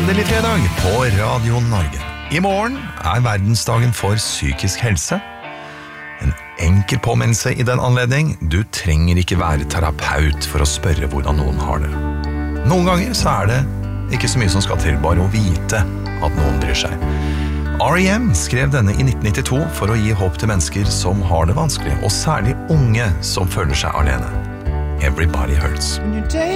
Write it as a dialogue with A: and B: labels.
A: Endelig fredag på Radio Norge. I morgen verdensdagen for psykisk helse. En enkel påminnelse i den anledning: du trenger ikke være terapeut for å spørre hvordan noen har det. Noen ganger så det ikke så mye som skal til, bare å vite at noen bryr seg. R.E.M. skrev denne i 1992 for å gi håp til mennesker som har det vanskelig, og særlig unge som føler seg alene. Everybody hurts.
B: When your day